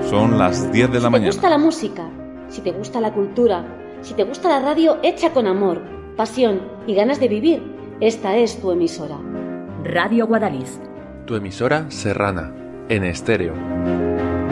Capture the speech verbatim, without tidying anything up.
Son las diez de la mañana. Si te gusta la música, si te gusta la cultura, si te gusta la radio hecha con amor, pasión y ganas de vivir, esta es tu emisora. Radio Guadalix. Tu emisora serrana, en estéreo.